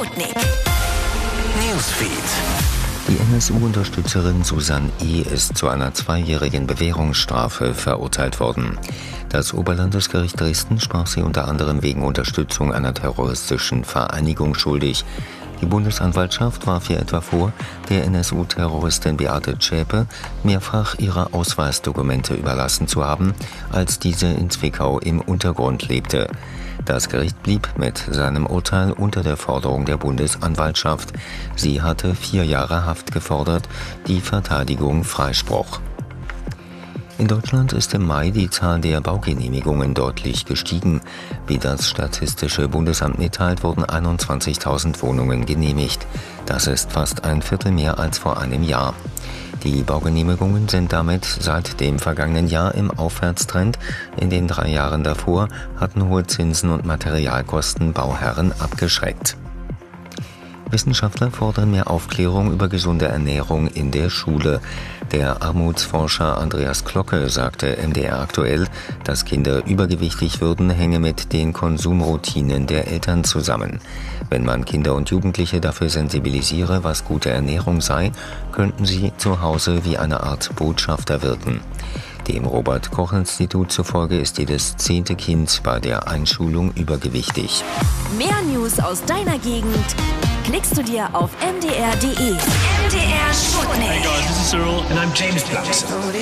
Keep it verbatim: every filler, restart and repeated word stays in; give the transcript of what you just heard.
Sputnik Newsfeed. Die N S U-Unterstützerin Susanne E. ist zu einer zweijährigen Bewährungsstrafe verurteilt worden. Das Oberlandesgericht Dresden sprach sie unter anderem wegen Unterstützung einer terroristischen Vereinigung schuldig. Die Bundesanwaltschaft warf ihr etwa vor, der N S U-Terroristin Beate Zschäpe mehrfach ihre Ausweisdokumente überlassen zu haben, als diese in Zwickau im Untergrund lebte. Das Gericht blieb mit seinem Urteil unter der Forderung der Bundesanwaltschaft. Sie hatte vier Jahre Haft gefordert, die Verteidigung Freispruch. In Deutschland ist im Mai die Zahl der Baugenehmigungen deutlich gestiegen. Wie das Statistische Bundesamt mitteilt, wurden einundzwanzigtausend Wohnungen genehmigt. Das ist fast ein Viertel mehr als vor einem Jahr. Die Baugenehmigungen sind damit seit dem vergangenen Jahr im Aufwärtstrend. In den drei Jahren davor hatten hohe Zinsen und Materialkosten Bauherren abgeschreckt. Wissenschaftler fordern mehr Aufklärung über gesunde Ernährung in der Schule. Der Armutsforscher Andreas Glocke sagte M D R aktuell, dass Kinder übergewichtig würden, hänge mit den Konsumroutinen der Eltern zusammen. Wenn man Kinder und Jugendliche dafür sensibilisiere, was gute Ernährung sei, könnten sie zu Hause wie eine Art Botschafter wirken. Dem Robert-Koch-Institut zufolge ist jedes zehnte Kind bei der Einschulung übergewichtig. Mehr News aus deiner Gegend klickst du dir auf m d r punkt d e. M D R Sputnik. Hey guys, this is Cyril and I'm James Blunt.